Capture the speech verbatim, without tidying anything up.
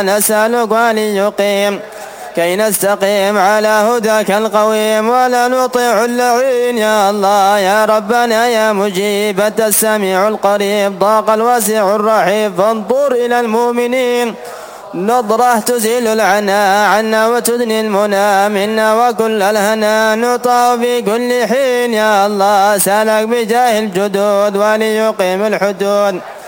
نسألك وليقيم كي نستقيم على هداك القويم ولا نطيع اللعين. يا الله يا ربنا يا مجيب أنت السميع القريب ضاق الواسع الرحيم فانظر إلى المؤمنين نظرة تزيل العناء عنا وتدني المنى منا وكل الهنا نطاع في كل حين. يا الله سألك بجاه الجدود وليقيم الحدود